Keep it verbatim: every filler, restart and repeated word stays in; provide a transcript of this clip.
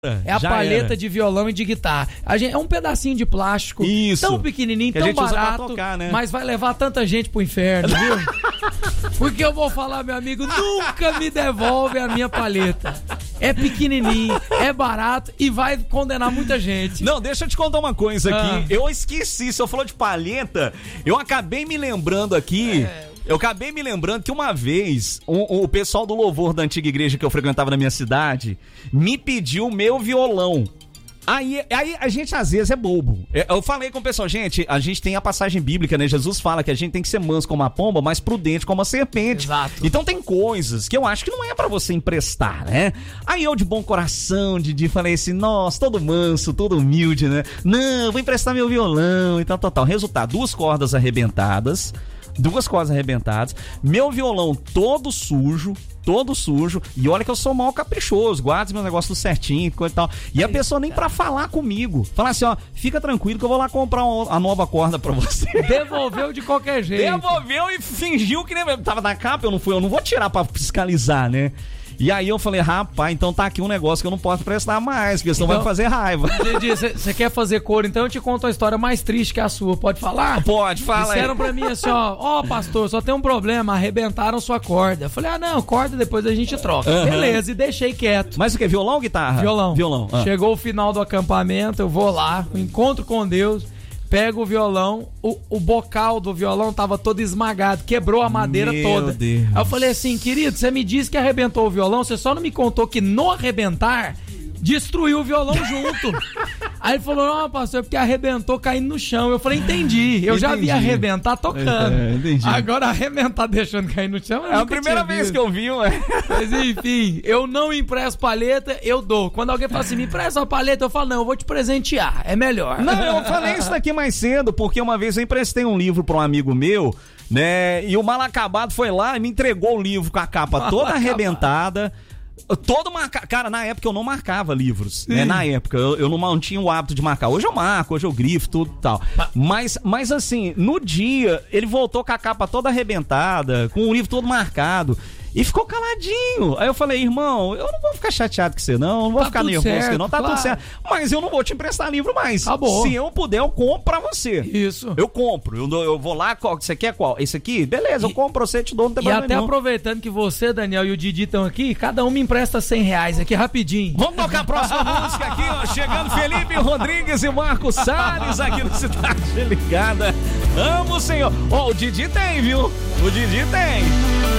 É a Já paleta era. de violão e de guitarra. A gente, é um pedacinho de plástico. Isso. Tão pequenininho, Que a tão gente usa pra barato, tocar, né? mas vai levar tanta gente pro inferno, viu? Porque eu vou falar, meu amigo, nunca me devolve a minha paleta. É pequenininho, é barato e vai condenar muita gente. Não, deixa eu te contar uma coisa aqui. Ah. Eu esqueci, se eu falou de palheta, eu acabei me lembrando aqui... É... Eu acabei me lembrando que uma vez o, o pessoal do louvor da antiga igreja que eu frequentava na minha cidade me pediu o meu violão. Aí, aí a gente às vezes é bobo. Eu falei com o pessoal, gente, a gente tem a passagem bíblica, né? Jesus fala que a gente tem que ser manso como a pomba, mas prudente como a serpente. Exato. Então tem coisas que eu acho que não é pra você emprestar, né? Aí eu de bom coração, Didi, falei assim, nossa, todo manso, todo humilde, né? Não, vou emprestar meu violão e tal, tal, tal. Resultado, duas cordas arrebentadas. Duas cordas arrebentadas, meu violão todo sujo, todo sujo, e olha que eu sou mal caprichoso, guardo meu negócio tudo certinho, coisa e tal, e a pessoa nem pra falar comigo, falar assim, ó, fica tranquilo que eu vou lá comprar a nova corda pra você. Devolveu de qualquer jeito. Devolveu e fingiu que nem tava na capa, eu não fui, eu não vou tirar pra fiscalizar, né? E aí eu falei, rapaz, então tá aqui um negócio que eu não posso prestar mais, porque senão então, vai fazer raiva. Didi, você quer fazer coro, então eu te conto uma história mais triste que a sua, pode falar? Pode, fala aí. Disseram pra mim assim, ó, ó oh, pastor, só tem um problema, arrebentaram sua corda. Eu falei, ah não, corda depois a gente troca. Uhum. Beleza, e deixei quieto. Mas o que, violão ou guitarra? Violão. Violão. Ah. Chegou o final do acampamento, eu vou lá, encontro com Deus, pego o violão, o, o bocal do violão tava todo esmagado, quebrou a madeira Meu toda. Deus. Aí eu falei assim, querido, você me disse que arrebentou o violão, você só não me contou que no arrebentar, destruiu o violão junto. Aí ele falou, não, pastor, porque arrebentou caindo no chão. Eu falei, entendi, eu entendi. Já vi arrebentar tocando. É, entendi. Agora arrebentar deixando cair no chão... É a primeira vez visto. que eu vi, ué. Mas enfim, eu não empresto palheta, eu dou. Quando alguém fala assim, me empresta uma paleta, eu falo, não, eu vou te presentear, é melhor. Não, eu falei isso daqui mais cedo, porque uma vez eu emprestei um livro pra um amigo meu, né, e o mal acabado foi lá e me entregou o livro com a capa toda mal arrebentada. Acabado. Todo marca... Cara, na época eu não marcava livros, né? Na época eu, eu não, não tinha o hábito de marcar. Hoje eu marco, hoje eu grifo, tudo e tal. Mas, mas assim, no dia, ele voltou com a capa toda arrebentada, com o livro todo marcado. E ficou caladinho. Aí eu falei, irmão, eu não vou ficar chateado com você, não. Não vou tá ficar nervoso com você, não. Tá claro. tudo certo. Mas eu não vou te emprestar livro mais. Acabou. Se eu puder, eu compro pra você. Isso. Eu compro. Eu, eu vou lá, qual, você quer qual? Esse aqui? Beleza, e, eu compro pra você, te dou, não tem E problema até nenhum. aproveitando que você, Daniel, e o Didi estão aqui, cada um me empresta cem reais aqui rapidinho. Vamos tocar a próxima música aqui, ó. Chegando Felipe Rodrigues e Marcos Salles aqui no Cidade Ligada. Amo, senhor. Ó, oh, o Didi tem, viu? O Didi tem.